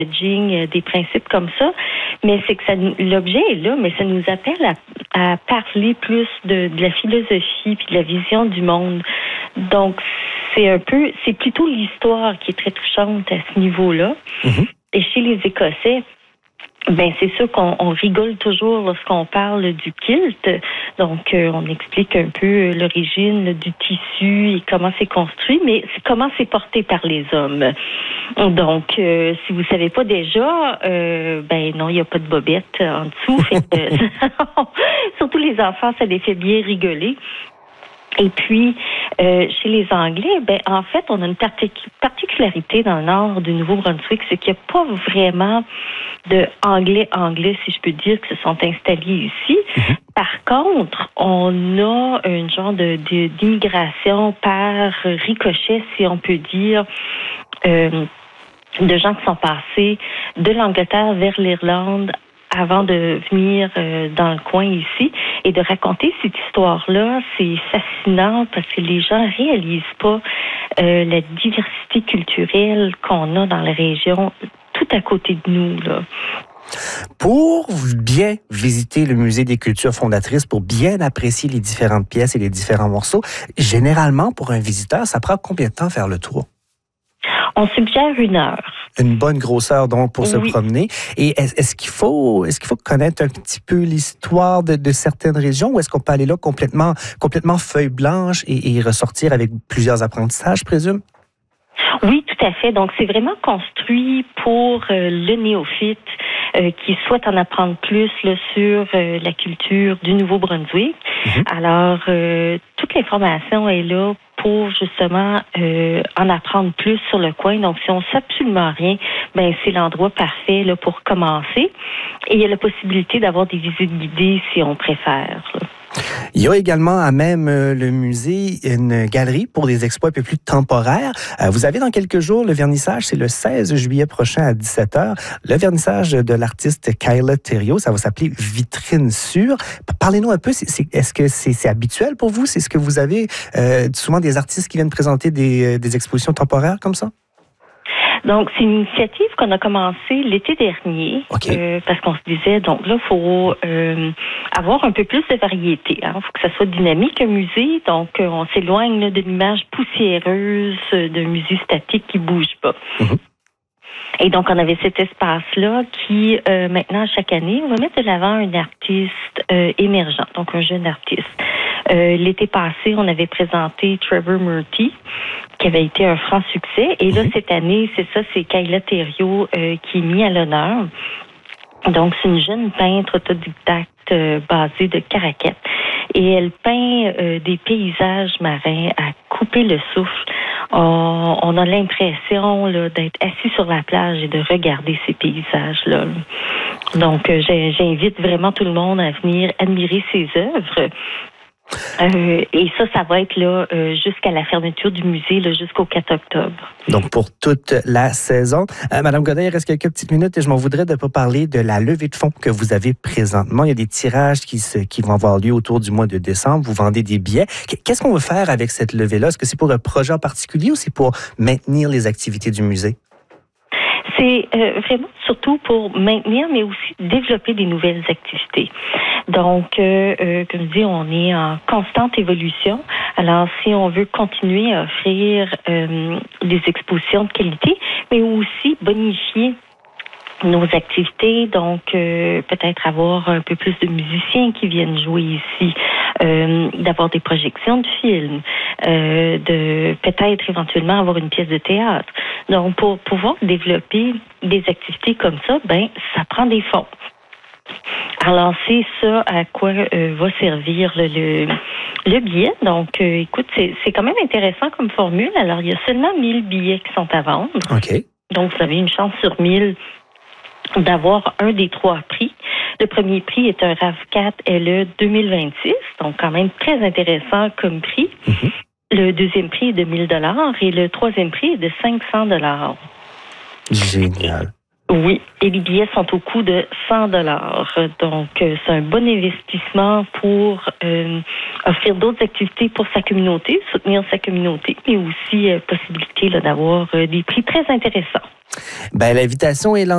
des principes comme ça. Mais c'est que l'objet est là, mais ça nous appelle à parler plus de la philosophie puis de la vision du monde. Donc, c'est plutôt l'histoire qui est très touchante à ce niveau-là. Mm-hmm. Et chez les Écossais, c'est sûr qu'on rigole toujours lorsqu'on parle du kilt. Donc, on explique un peu l'origine du tissu et comment c'est construit, mais comment c'est porté par les hommes. Donc, si vous savez pas déjà, non, il n'y a pas de bobette en dessous. Surtout les enfants, ça les fait bien rigoler. Et puis, chez les Anglais, en fait, on a une particularité dans le nord du Nouveau-Brunswick, c'est qu'il n'y a pas vraiment de anglais, si je peux dire, qui se sont installés ici. Mm-hmm. Par contre, on a un genre d'immigration par ricochet, si on peut dire, de gens qui sont passés de l'Angleterre vers l'Irlande avant de venir dans le coin ici et de raconter cette histoire-là, c'est fascinant parce que les gens réalisent pas la diversité culturelle qu'on a dans la région tout à côté de nous, là. Pour bien visiter le Musée des cultures fondatrices, pour bien apprécier les différentes pièces et les différents morceaux, généralement, pour un visiteur, ça prend combien de temps faire le tour? On suggère 1 heure. Une bonne grosseur, donc, pour se promener. Et est-ce qu'il faut connaître un petit peu l'histoire de certaines régions ou est-ce qu'on peut aller là complètement feuille blanche et ressortir avec plusieurs apprentissages, je présume? Oui, tout à fait. Donc, c'est vraiment construit pour le néophyte qui souhaite en apprendre plus là, sur la culture du Nouveau-Brunswick. Mm-hmm. Alors, toute l'information est là pour justement en apprendre plus sur le coin. Donc, si on ne sait absolument rien, c'est l'endroit parfait là, pour commencer. Et il y a la possibilité d'avoir des visites guidées si on préfère, là. Il y a également à même le musée une galerie pour des expos un peu plus temporaires. Vous avez dans quelques jours le vernissage, c'est le 16 juillet prochain à 17h. Le vernissage de l'artiste Kyla Thériault, ça va s'appeler Vitrine Sûre. Parlez-nous un peu, est-ce que c'est habituel pour vous? C'est ce que vous avez souvent des artistes qui viennent présenter des expositions temporaires comme ça? Donc, c'est une initiative qu'on a commencée l'été dernier, parce qu'on se disait, donc là, il faut avoir un peu plus de variété. Il faut que ça soit dynamique, un musée. Donc, on s'éloigne là, de l'image poussiéreuse d'un musée statique qui ne bouge pas. Mm-hmm. Et donc, on avait cet espace-là qui, maintenant, chaque année, on va mettre de l'avant un artiste émergent, donc un jeune artiste. L'été passé, on avait présenté Trevor Murty, qui avait été un franc succès. Et là, cette année, c'est Kyla Thériault qui est mis à l'honneur. Donc, c'est une jeune peintre autodidacte basée de Caraquette. Et elle peint des paysages marins à couper le souffle. On a l'impression là, d'être assis sur la plage et de regarder ces paysages-là. Donc, j'invite vraiment tout le monde à venir admirer ses œuvres. Et ça va être là jusqu'à la fermeture du musée, là, jusqu'au 4 octobre. Donc, pour toute la saison. Madame Godin, il reste quelques petites minutes et je m'en voudrais de ne pas parler de la levée de fonds que vous avez présentement. Il y a des tirages qui vont avoir lieu autour du mois de décembre. Vous vendez des billets. Qu'est-ce qu'on veut faire avec cette levée-là? Est-ce que c'est pour un projet en particulier ou c'est pour maintenir les activités du musée? C'est vraiment surtout pour maintenir, mais aussi développer des nouvelles activités. Donc, comme je dis, on est en constante évolution. Alors, si on veut continuer à offrir des expositions de qualité, mais aussi bonifier nos activités, donc peut-être avoir un peu plus de musiciens qui viennent jouer ici, d'avoir des projections de films, de peut-être éventuellement avoir une pièce de théâtre. Donc, pour pouvoir développer des activités comme ça, ça prend des fonds. Alors, c'est ça à quoi va servir le billet. Donc, écoute, c'est quand même intéressant comme formule. Alors, il y a seulement 1000 billets qui sont à vendre. OK. Donc, vous avez une chance sur 1000 d'avoir un des 3 prix. Le premier prix est un RAV4 LE 2026, donc quand même très intéressant comme prix. Mm-hmm. Le deuxième prix est de 1 000 $ et le troisième prix est de 500 $. Génial. Oui, et les billets sont au coût de 100 $. Donc, c'est un bon investissement pour offrir d'autres activités pour sa communauté, soutenir sa communauté, mais aussi possibilité là, d'avoir des prix très intéressants. L'invitation est lancée.